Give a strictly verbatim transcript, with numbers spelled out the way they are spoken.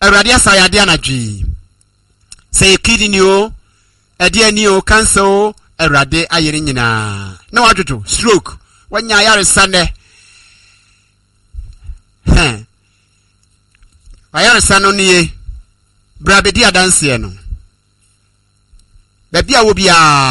awurade asayade anadwi say kidney o ade ani o cancer o awurade ayere nyina na wadwoto stroke wanya yaresa ne hmm ayaresa no nie bra bedi adanse no ba bia wo bia